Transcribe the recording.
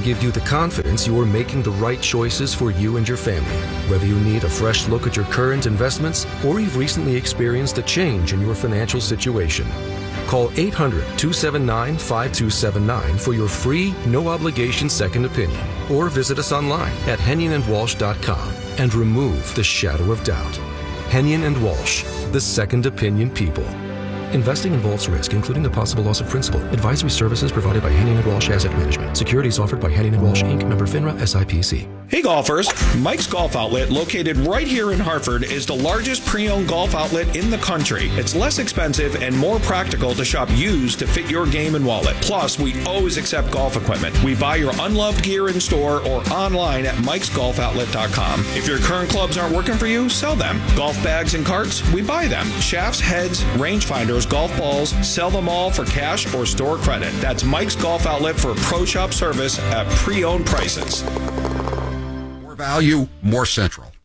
give you the confidence you are making the right choices for you and your family. Whether you need a fresh look at your current investments or you've recently experienced a change in your financial situation. Call 800-279-5279 for your free, no-obligation second opinion, or visit us online at HenionandWalsh.com and remove the shadow of doubt. Hennion and Walsh, the second opinion people. Investing involves risk, including the possible loss of principal. Advisory services provided by Hennion and Walsh Asset Management. Securities offered by Hennion and Walsh, Inc., member FINRA, SIPC. Hey golfers, Mike's Golf Outlet, located right here in Hartford, is the largest pre-owned golf outlet in the country. It's less expensive and more practical to shop used to fit your game and wallet. Plus, we always accept golf equipment. We buy your unloved gear in store or online at mikesgolfoutlet.com. If your current clubs aren't working for you, sell them. Golf bags and carts, we buy them. Shafts, heads, rangefinders, golf balls, sell them all for cash or store credit. That's Mike's Golf Outlet for pro shop service at pre-owned prices. More value, more central.